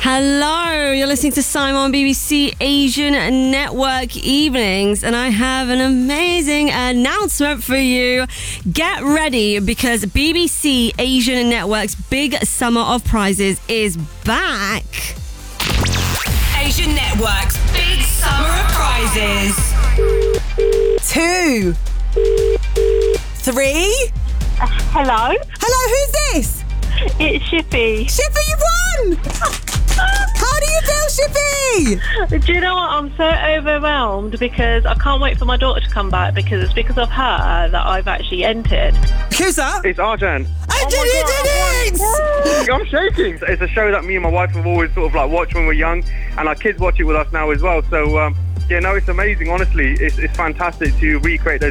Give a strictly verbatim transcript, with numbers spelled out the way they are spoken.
Hello, you're listening to Simon on B B C Asian Network Evenings, and I have an amazing announcement for you. Get ready, because B B C Asian Network's big summer of prizes is back. Asian Network's big summer of prizes. Two. Three. Uh, hello? Hello, who's this? It's Shippy. Shippy, you won! How do you feel, Shippy? Do you know what? I'm so overwhelmed because I can't wait for my daughter to come back, because it's because of her that I've actually entered. Who's that? It's Arjan. I did it! Did it! I'm shaking. It's a show that me and my wife have always sort of like watched when we were young, and our kids watch it with us now as well. So, um, yeah, no, it's amazing. Honestly, it's, it's fantastic to recreate those